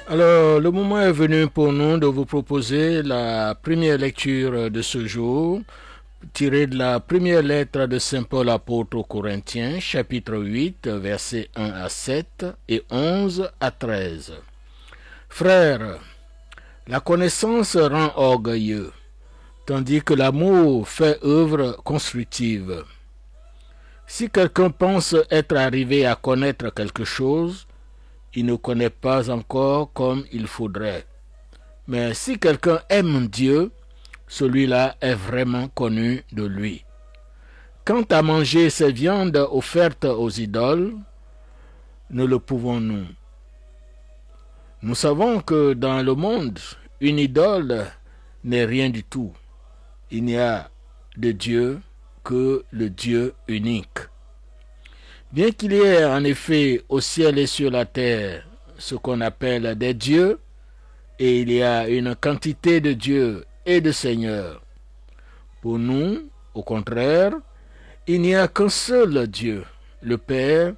Alors, le moment est venu pour nous de vous proposer la première lecture de ce jour, tirée de la première lettre de Saint Paul apôtre aux Corinthiens, chapitre 8, versets 1 à 7 et 11 à 13. Frères, la connaissance rend orgueilleux, tandis que l'amour fait œuvre constructive. Si quelqu'un pense être arrivé à connaître quelque chose, il ne connaît pas encore comme il faudrait. Mais si quelqu'un aime Dieu, celui-là est vraiment connu de lui. Quant à manger ces viandes offertes aux idoles, ne le pouvons-nous? Nous savons que dans le monde, une idole n'est rien du tout. Il n'y a de Dieu que le Dieu unique. Bien qu'il y ait en effet au ciel et sur la terre ce qu'on appelle des dieux, et il y a une quantité de dieux et de seigneurs, pour nous, au contraire, il n'y a qu'un seul Dieu, le Père,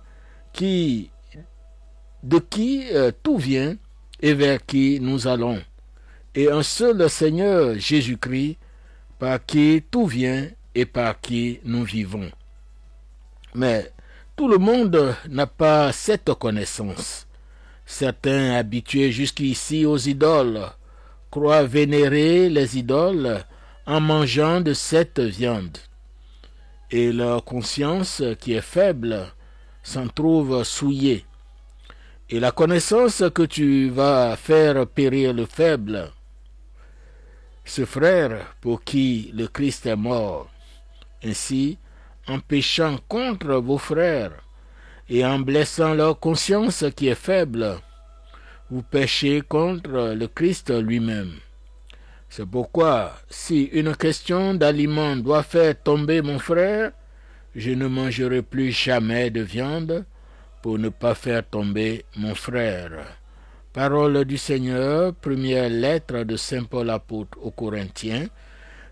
de qui tout vient et vers qui nous allons, et un seul Seigneur, Jésus-Christ, par qui tout vient et par qui nous vivons. Mais tout le monde n'a pas cette connaissance. Certains, habitués jusqu'ici aux idoles, croient vénérer les idoles en mangeant de cette viande. Et leur conscience, qui est faible, s'en trouve souillée. Et la connaissance que tu vas faire périr le faible, ce frère pour qui le Christ est mort. Ainsi, en péchant contre vos frères et en blessant leur conscience qui est faible, vous péchez contre le Christ lui-même. C'est pourquoi, si une question d'aliment doit faire tomber mon frère, je ne mangerai plus jamais de viande pour ne pas faire tomber mon frère. Parole du Seigneur, première lettre de Saint Paul apôtre aux Corinthiens,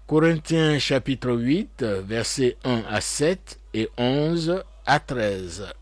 Corinthiens chapitre 8, versets 1 à 7 et 11 à 13.